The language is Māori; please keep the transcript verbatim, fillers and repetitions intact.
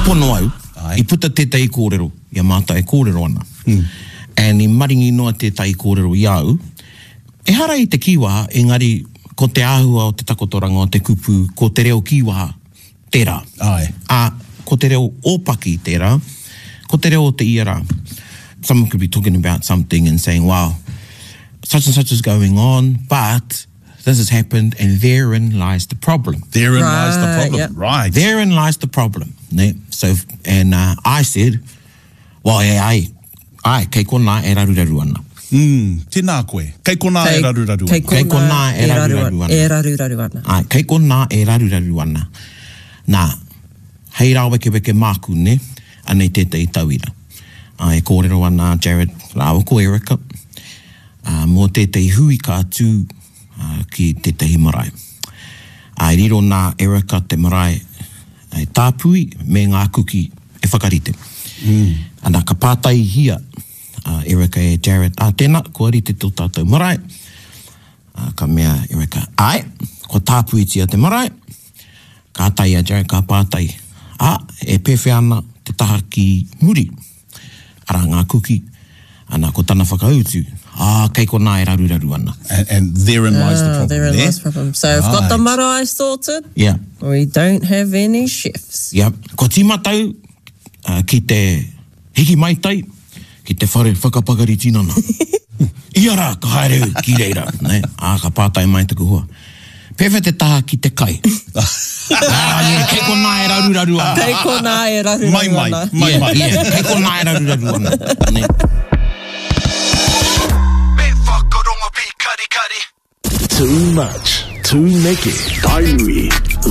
pono au, Ai. I puta tētai kōrero, ia mātai e kōrero ana. Mm. And i maringi noa tētai kōrero i au, e hara i te kiwaha, engari ko te āhua o te takotoranga o te kupu, ko te reo kiwaha, tērā. Ai. A, ko te reo ōpaki tērā, ko te reo o te iara. Someone could be talking about something and saying, wow, such and such is going on, but this has happened, and therein lies the problem. Therein right, lies the problem. Yep. Right. Therein lies the problem. Ne? So, and uh, I said, well, e ai, ai, kei kona e raruraru ana. Mm, tēnā koe. Kei kona e raruraru ana. Kei kona e raruraru ana. E raruraru ana. Ai, kei kona e raruraru ana. Nā, hei rā weke weke māku, ne? Anei tētai tauira. Ai, e kōrero ana Jared, rāwa ko Erica. Uh, mō tētai hui kātū uh, ki tētai marae. Ai, riro nā Erica te marae ai tāpui me ngā kuki e whakarite. Mm. Ana ka pātai hia, uh, Erica e Jared, a tēnā, ko arite tō tātou marae. Uh, ka mea Erica, ai, ko tāpui tia te marae. Ka tai a Jared, ka pātai. A, e pewhi ana te taha ki muri. Ara ngā kuki, ana ko tana whakautu. Ah, kei kona e raruraru ana. And, and therein lies the problem. Oh, therein there. lies the problem. So I've got the marae sorted. Yeah. We don't have any chefs. Yeah. Ko tīmatau uh, ki te hiki maitai, ki te whare whakapakari tinana. Iara, ka haere ki reira. Ne? Ah, ka pātai mai te kuhua. Pewhi te taha ki te kai. Ah, yeah, kei kona e raruraru ana. Kei kona e raruraru ana. Mai mai, mai yeah, mai. Yeah, kei kona e raruraru ana. Ne? Too much, too naked. Tainui.